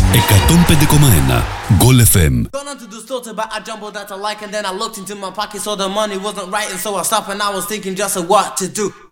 105,1 Goal FM. Gone onto the store to buy a jumbo that I like, and then I looked into my pocket, so the money wasn't right, and so I stopped and I was thinking just of what to do.